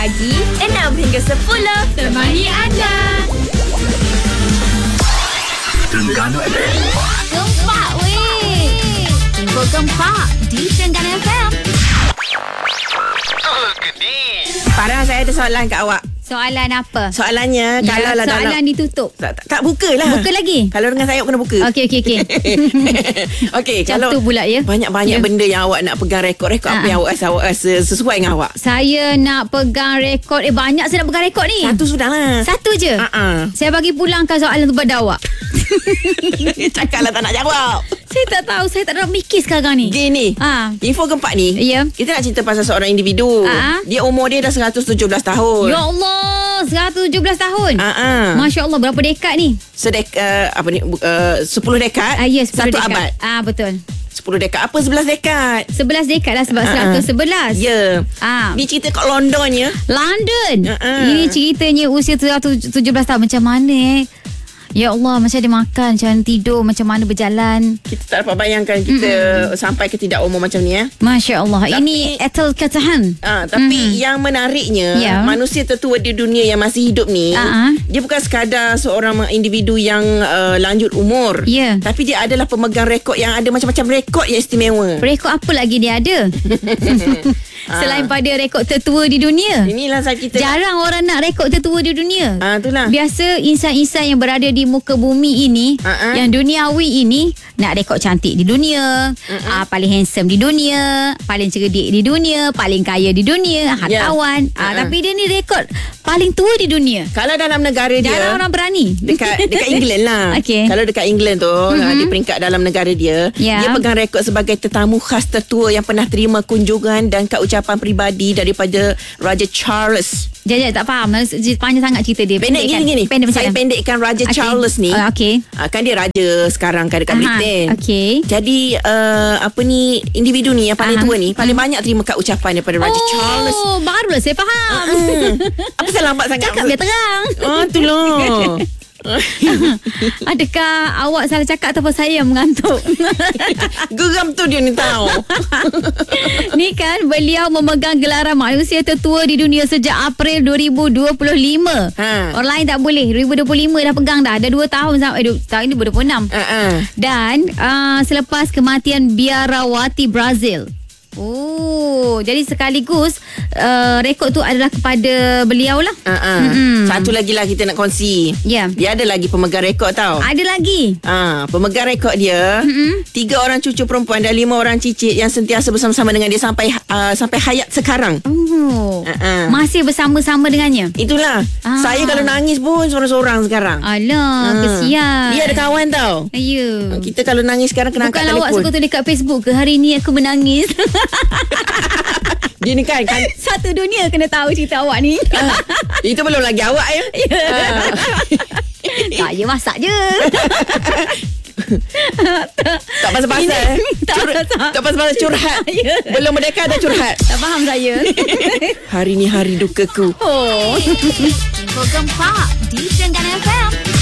pagi 6 hingga 10 temani anda. Terengganu FM. Gempak weh. Info gempak di Terengganu FM. Farah, saya ada soalan kat awak. Soalan apa? Soalannya, kalau lah soalan dalam... ditutup. Tak buka lah. Buka lagi? Kalau dengan saya, kena buka. Okey. Okey, Macam kalau tu pula ya. banyak benda yang awak nak pegang rekod apa yang awak rasa sesuai dengan awak? Saya nak pegang rekod. Banyak saya nak pegang rekod ni. Satu sudah lah. Satu je. Saya bagi pulangkan soalan tu pada awak. Cakaplah tak nak jawab. Saya tak tahu. Saya tak nak mikir sekarang ni. Gini, info gempak ni, kita nak cerita pasal seorang individu. Dia umur dia dah 117 tahun. Ya Allah, 117 tahun. Masya Allah, berapa dekad ni? 10 dekad. Ya, 10 satu dekad. abad. Betul. 10 dekad. Apa 11 dekad? 11 dekad lah sebab 111. Ya. Ni cerita kat London ya. London. Ini ceritanya usia 117 tahun. Macam mana Ya Allah, macam dia makan, macam mana tidur, macam mana berjalan. Kita tak dapat bayangkan kita sampai ke tidak umur macam ni Masya Allah. Ini Etel Katahan. Tapi yang menariknya, manusia tertua di dunia yang masih hidup ni, dia bukan sekadar seorang individu yang lanjut umur. Tapi dia adalah pemegang rekod yang ada macam-macam rekod yang istimewa. Rekod apa lagi dia ada? Selain pada rekod tertua di dunia. Inilah kita jarang orang nak rekod tertua di dunia. Itulah. Biasa insan-insan yang berada di muka bumi ini, yang duniawi ini, nak rekod cantik di dunia, paling handsome di dunia, paling cerdik di dunia, paling kaya di dunia, hartawan. Tapi dia ni rekod paling tua di dunia. Kalau dalam negara dia, jarang orang berani. Dekat England lah. Kalau dekat England tu, dia peringkat dalam negara dia, dia pegang rekod sebagai tetamu khas tertua yang pernah terima kunjungan dan ucapan peribadi daripada Raja Charles. Jangan tak faham. Panjang sangat cerita dia. Pendek gini. Saya pendekkan Raja Charles ni. Kan dia raja sekarang kan dekat Britain. Jadi individu ni yang paling tua ni paling banyak terima kat ucapan daripada Raja Charles. Barulah saya faham. Apa saya lambat sangat? Cakap dia terang. Itulah. Adakah awak salah cakap ataupun saya yang mengantuk? Geram tu dia ni tahu. Ni kan beliau memegang gelaran manusia tertua di dunia sejak April 2025. Orang lain tak boleh. 2025 dah pegang dah. Dah 2 tahun tahun ini 2026. Dan selepas kematian biarawati Brazil. Jadi sekaligus rekod tu adalah kepada beliau lah. Satu lagi lah kita nak kongsi. Dia ada lagi pemegang rekod tau. Ada lagi. Pemegang rekod dia 3 orang cucu perempuan dan 5 orang cicit yang sentiasa bersama-sama dengan dia sampai hayat sekarang. Masih bersama-sama dengannya. Itulah. Saya kalau nangis pun sorang-sorang sekarang. Alah, kesian. Dia ada kawan tau. Ya. Kita kalau nangis sekarang kena angkat telefon. Bukan awak suka tulis kat Facebook ke, hari ni aku menangis. Dia ni kan satu dunia kena tahu cerita awak ni. Itu belum lagi awak ya. Saya masak je. Tak pasal-pasal. Tak pasal-pasal curhat. Belum merdeka dah curhat. Tak faham saya. Hari ni hari dukaku. Info gempak di Terengganu FM.